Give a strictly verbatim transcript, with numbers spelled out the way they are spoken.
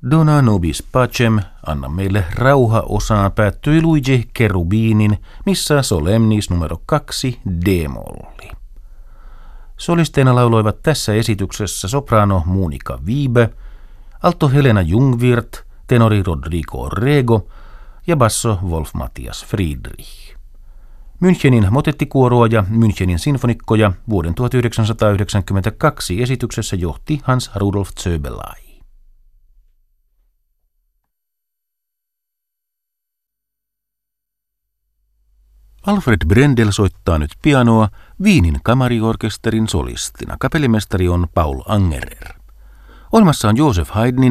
Dona nobis pacem, anna meille rauha osaan, päättyi Luigi Cherubinin Missa Solemnis numero kaksi D-molli. Solisteina lauloivat tässä esityksessä soprano Monika Wiebe, alto Helena Jungwirth, tenori Rodrigo Orrego ja basso Wolf Matthias Friedrich. Münchenin motettikuoroa ja Münchenin sinfonikkoja vuoden tuhatyhdeksänsataayhdeksänkymmentäkaksi esityksessä johti Hans Rudolf Zöbelai. Alfred Brendel soittaa nyt pianoa Wienin kamariorkesterin solistina. Kapellimestari on Paul Angerer. Ohjelmassa on Joseph Haydnin